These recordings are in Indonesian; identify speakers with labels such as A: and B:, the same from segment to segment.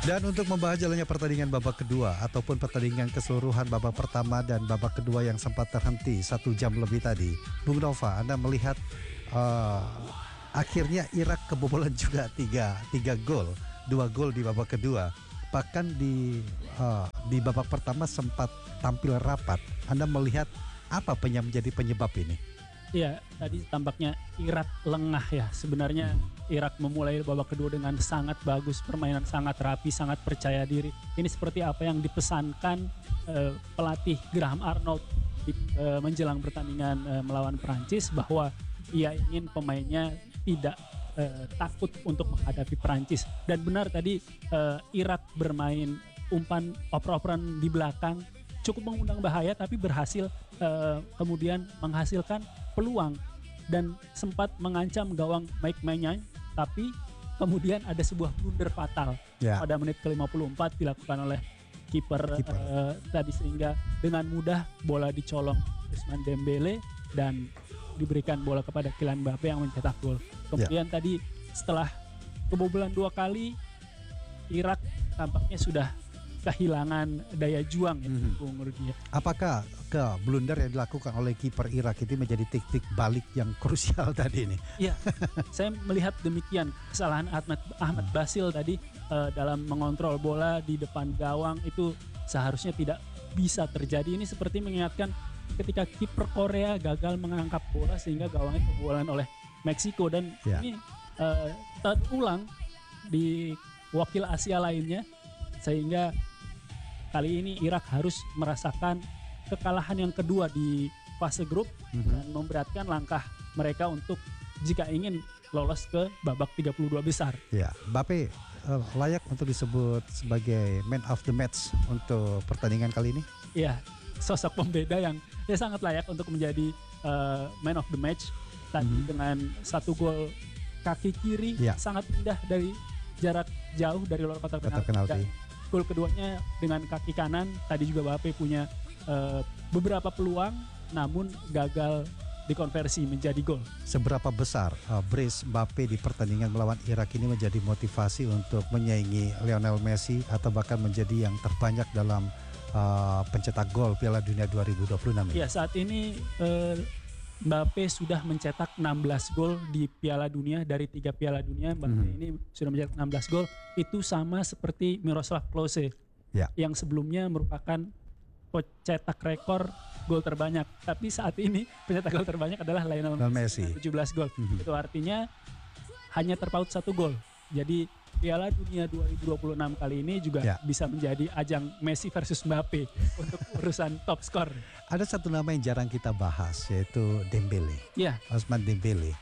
A: Dan untuk membahas jalannya pertandingan babak kedua ataupun pertandingan keseluruhan babak pertama dan babak kedua yang sempat terhenti 1 jam lebih tadi, Bung Nova, Anda melihat akhirnya Irak kebobolan juga 3 gol, 2 gol di babak kedua. Bahkan di babak pertama sempat tampil rapat. Anda melihat apa yang menjadi penyebab ini?
B: Ya, tadi tampaknya Irak lengah ya. Sebenarnya Irak memulai babak kedua dengan sangat bagus, permainan sangat rapi, sangat percaya diri. Ini seperti apa yang dipesankan pelatih Graham Arnold menjelang pertandingan melawan Prancis, bahwa ia ingin pemainnya tidak takut untuk menghadapi Prancis. Dan benar tadi Irak bermain umpan oper-operan di belakang, cukup mengundang bahaya, tapi berhasil kemudian menghasilkan peluang dan sempat mengancam gawang Mike Maignan, tapi kemudian ada sebuah blunder fatal pada menit ke-54 dilakukan oleh kiper tadi, sehingga dengan mudah bola dicolong Ousmane Dembele dan diberikan bola kepada Kylian Mbappe yang mencetak gol. Kemudian tadi setelah kebobolan 2 kali, Irak tampaknya sudah kehilangan daya juang Bung Rudi.
A: Apakah blunder yang dilakukan oleh kiper Irak itu menjadi titik balik yang krusial tadi ini?
B: Iya, saya melihat demikian. Kesalahan Ahmad Basil tadi dalam mengontrol bola di depan gawang itu seharusnya tidak bisa terjadi. Ini seperti mengingatkan ketika kiper Korea gagal mengangkat bola sehingga gawangnya kebobolan oleh Meksiko, dan ini terulang di wakil Asia lainnya, sehingga kali ini Irak harus merasakan kekalahan yang kedua di fase grup dan memberatkan langkah mereka untuk jika ingin lolos ke babak 32 besar.
A: Ya, Mbappe layak untuk disebut sebagai man of the match untuk pertandingan kali ini?
B: Iya, sosok pembeda yang sangat layak untuk menjadi man of the match. Tadi dengan 1 gol kaki kiri sangat indah dari jarak jauh dari luar kotak penalti. Gol keduanya dengan kaki kanan, tadi juga Mbappe punya beberapa peluang namun gagal dikonversi menjadi gol.
A: Seberapa besar brace Mbappe di pertandingan melawan Irak ini menjadi motivasi untuk menyaingi Lionel Messi atau bahkan menjadi yang terbanyak dalam pencetak gol Piala Dunia 2026 ini?
B: Ya, saat ini Mbappe sudah mencetak 16 gol di Piala Dunia. Dari 3 Piala Dunia Mbappe ini sudah mencetak 16 gol. Itu sama seperti Miroslav Klose yang sebelumnya merupakan pencetak rekor gol terbanyak. Tapi saat ini pencetak gol terbanyak adalah Lionel Messi, 17 gol. Itu artinya hanya terpaut 1 gol. Jadi Piala Dunia 2026 kali ini juga bisa menjadi ajang Messi versus Mbappe untuk urusan top skor.
A: Ada satu nama yang jarang kita bahas, yaitu Dembele. Ousmane Dembele.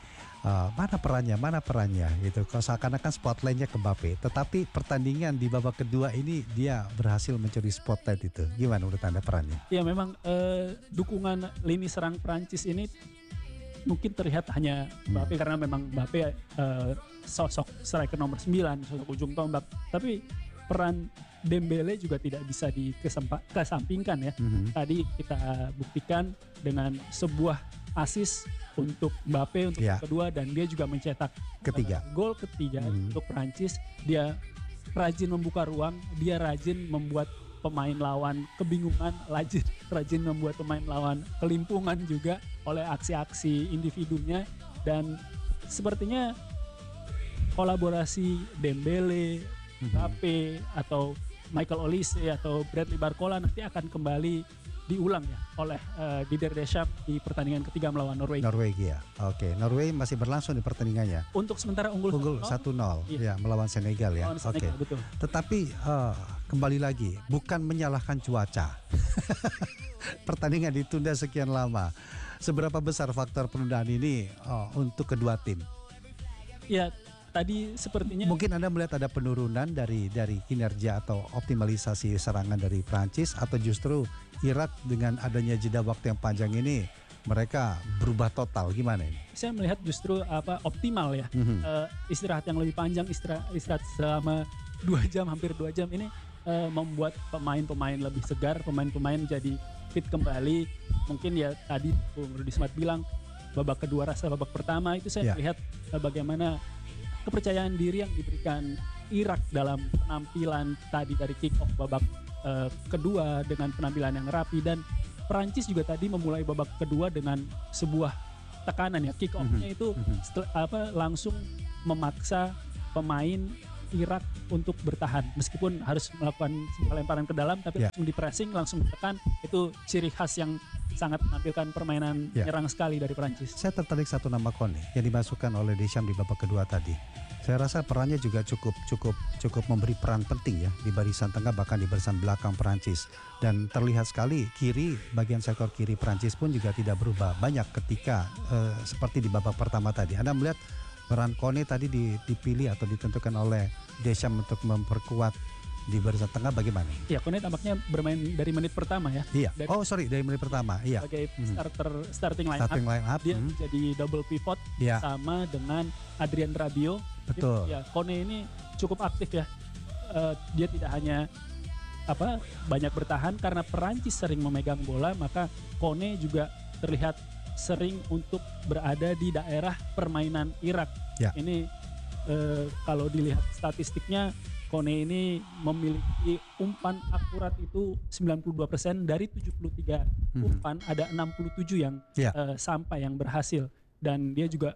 A: Mana perannya gitu. Seakan-akan spotlightnya ke Mbappe, tetapi pertandingan di babak kedua ini dia berhasil mencuri spotlight itu. Gimana menurut Anda perannya?
B: Ya, memang dukungan lini serang Prancis ini mungkin terlihat hanya Mbappe karena memang Mbappe sosok striker nomor 9, sosok ujung tombak. Tapi peran Dembele juga tidak bisa dikesampingkan ya. Tadi kita buktikan dengan sebuah assist untuk Mbappe untuk yang kedua, dan dia juga mencetak gol ketiga untuk Prancis. Dia rajin membuka ruang, dia rajin membuat pemain lawan kebingungan, rajin membuat pemain lawan kelimpungan juga oleh aksi-aksi individunya. Dan sepertinya kolaborasi Dembele, Mbappe atau Michael Olise atau Bradley Barcola nanti akan kembali diulang ya oleh Didier Deschamps di pertandingan ketiga melawan Norwegia.
A: Oke, Norway masih berlangsung di pertandingannya.
B: Untuk sementara unggul
A: 1-0 ya melawan Senegal ya.
B: Senegal, betul.
A: Tetapi kembali lagi, bukan menyalahkan cuaca. Pertandingan ditunda sekian lama. Seberapa besar faktor penundaan ini untuk kedua tim?
B: Ya, tadi sepertinya
A: mungkin Anda melihat ada penurunan dari kinerja atau optimalisasi serangan dari Prancis, atau justru Irak dengan adanya jeda waktu yang panjang ini mereka berubah total. Gimana ini?
B: Saya melihat justru optimal ya. Istirahat yang lebih panjang, istirahat selama 2 jam, hampir 2 jam ini membuat pemain-pemain lebih segar, pemain-pemain jadi fit kembali. Mungkin ya tadi Bung Rudi sempat bilang babak kedua rasa babak pertama itu saya melihat bagaimana kepercayaan diri yang diberikan Irak dalam penampilan tadi dari kick off babak kedua dengan penampilan yang rapi, dan Perancis juga tadi memulai babak kedua dengan sebuah tekanan ya, kick off-nya itu langsung memaksa pemain Irak untuk bertahan meskipun harus melakukan lemparan ke dalam, tapi langsung di pressing, langsung tekan. Itu ciri khas yang sangat menampilkan permainan nyerang sekali dari Perancis.
A: Saya tertarik satu nama Kone yang dimasukkan oleh Deschamps di babak kedua tadi. Saya rasa perannya juga cukup memberi peran penting ya di barisan tengah, bahkan di barisan belakang Perancis. Dan terlihat sekali bagian sektor kiri Perancis pun juga tidak berubah banyak ketika seperti di babak pertama tadi. Anda melihat peran Kone tadi dipilih atau ditentukan oleh Deschamps untuk memperkuat di barisan tengah bagaimana?
B: Ya, Kone tampaknya bermain dari menit pertama ya.
A: Iya. Dari menit pertama. Iya.
B: Sebagai starting line up. Dia jadi double pivot sama dengan Adrien Rabiot.
A: Betul.
B: Ya, Kone ini cukup aktif ya. Dia tidak hanya banyak bertahan karena Perancis sering memegang bola, maka Kone juga terlihat sering untuk berada di daerah permainan Irak. Ya. Ini kalau dilihat statistiknya, Kone ini memiliki umpan akurat itu 92%, dari 73 umpan ada 67 yang sampai, yang berhasil, dan dia juga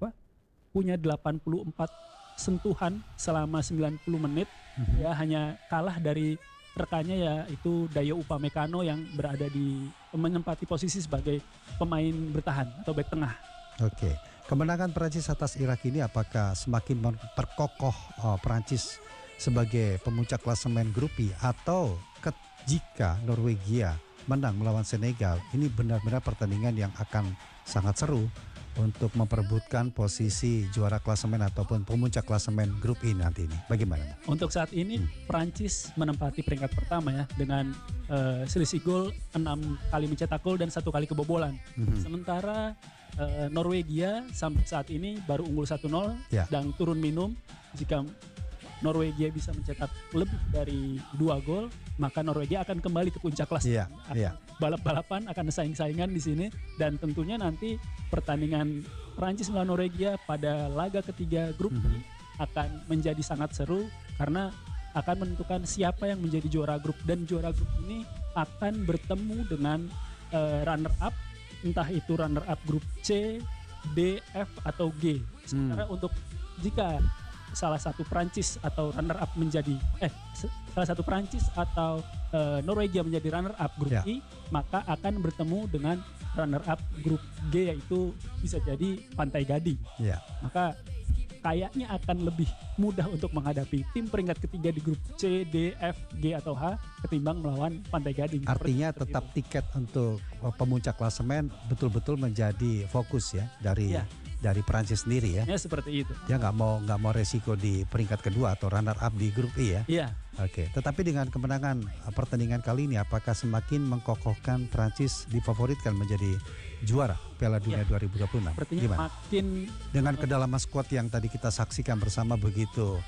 B: punya 84 sentuhan selama 90 menit. Ya, hanya kalah dari rekannya yaitu Dayo Upamecano yang berada menempati posisi sebagai pemain bertahan atau bek tengah.
A: Oke. Kemenangan Perancis atas Irak ini apakah semakin memperkokoh Perancis sebagai pemuncak klasemen grup I, atau jika Norwegia menang melawan Senegal, ini benar-benar pertandingan yang akan sangat seru untuk memperebutkan posisi juara klasemen ataupun pemuncak klasemen grup I nanti ini. Bagaimana?
B: Untuk saat ini Perancis menempati peringkat pertama ya dengan selisih gol 6 kali mencetak gol dan 1 kali kebobolan. Sementara Norwegia sampai saat ini baru unggul 1-0 dan turun minum. Jika Norwegia bisa mencetak lebih dari 2 gol, maka Norwegia akan kembali ke puncak kelas. Balap-balapan, akan saing-saingan di sini, dan tentunya nanti pertandingan Perancis melawan Norwegia pada laga ketiga grup ini akan menjadi sangat seru karena akan menentukan siapa yang menjadi juara grup, dan juara grup ini akan bertemu dengan runner up, entah itu runner up grup C, D, F atau G. Sementara untuk jika salah satu Prancis atau runner up salah satu Prancis atau Norwegia menjadi runner up grup I, maka akan bertemu dengan runner up grup G, yaitu bisa jadi Pantai Gading. Maka kayaknya akan lebih mudah untuk menghadapi tim peringkat ketiga di grup C, D, F, G atau H ketimbang melawan Pantai Gading.
A: Artinya tetap tiket untuk pemuncak klasemen betul-betul menjadi fokus ya dari Perancis sendiri ya.
B: Ya, seperti itu.
A: Dia nggak mau resiko di peringkat kedua atau runner up di grup I ya.
B: Iya.
A: Oke. Tetapi dengan kemenangan pertandingan kali ini, apakah semakin mengkokohkan Perancis difavoritkan menjadi juara Piala Dunia 2026?
B: Sepertinya
A: gimana?
B: Makin
A: dengan kedalaman skuad yang tadi kita saksikan bersama begitu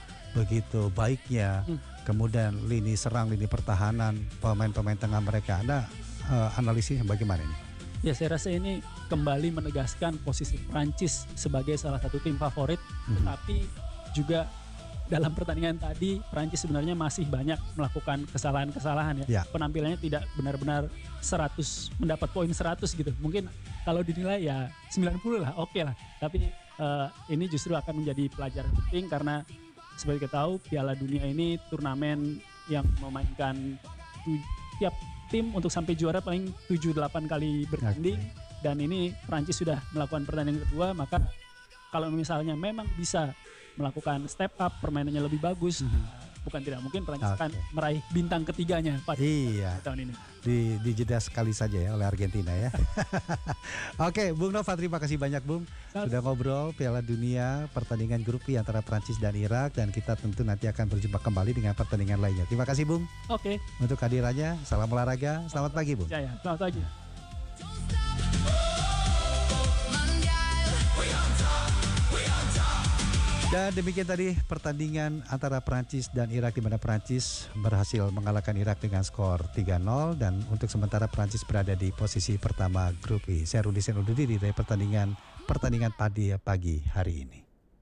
A: baiknya, kemudian lini serang, lini pertahanan, pemain-pemain tengah mereka. Anda analisisnya bagaimana ini?
B: Ya, saya rasa ini kembali menegaskan posisi Prancis sebagai salah satu tim favorit, tetapi juga dalam pertandingan tadi Prancis sebenarnya masih banyak melakukan kesalahan-kesalahan ya. Penampilannya tidak benar-benar 100, mendapat poin 100 gitu. Mungkin kalau dinilai ya 90 lah, oke lah. Tapi ini justru akan menjadi pelajaran penting karena seperti kita tahu Piala Dunia ini turnamen yang memainkan tiap tim untuk sampai juara paling 7-8 kali bertanding. Dan ini Prancis sudah melakukan pertandingan kedua, maka kalau misalnya memang bisa melakukan step up, permainannya lebih bagus, bukan tidak mungkin Prancis akan meraih bintang ketiganya pada tahun ini.
A: Dijeda sekali saja ya oleh Argentina ya. Oke, Bung Nova, terima kasih banyak Bung sudah ngobrol Piala Dunia pertandingan grup I antara Prancis dan Irak, dan kita tentu nanti akan berjumpa kembali dengan pertandingan lainnya. Terima kasih Bung.
B: Oke.
A: Untuk hadirannya, salam olahraga. Selamat pagi Bung.
B: Ya, selamat pagi.
A: Dan demikian tadi pertandingan antara Perancis dan Irak, di mana Perancis berhasil mengalahkan Irak dengan skor 3-0, dan untuk sementara Perancis berada di posisi pertama grup I. Saya Rudi Sen undur diri dari pertandingan pagi hari ini.